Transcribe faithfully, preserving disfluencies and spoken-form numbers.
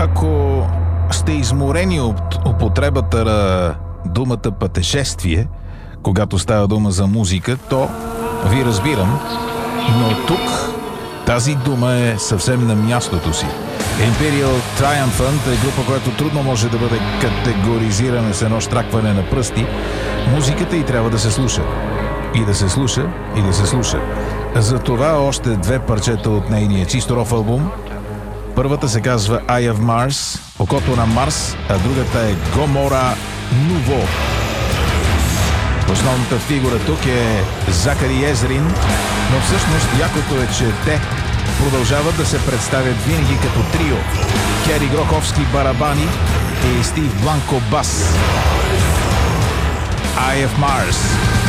Ако сте изморени от употребата на думата пътешествие, когато става дума за музика, то ви разбирам, но тук тази дума е съвсем на мястото си. Imperial Triumphant е група, която трудно може да бъде категоризирана с едно щракване на пръсти. Музиката й трябва да се слуша. И да се слуша, и да се слуша. Затова още две парчета от нейния чисто ров албум. Първата се казва Eye of Mars, окото на Марс, а другата е Gomorrah Nouveau. Основната фигура тук е Закари Езрин, но всъщност якото е, че те продължават да се представят винаги като трио. Кери Гроховски барабани и Стив Бланко бас. Eye of Mars.